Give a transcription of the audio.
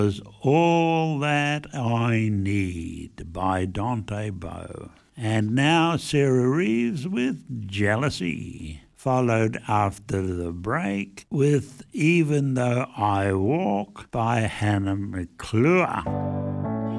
was All That I Need by Dante Bowe. And now Sarah Reeves with Jealousy, followed after the break with Even Though I Walk by Hannah McClure.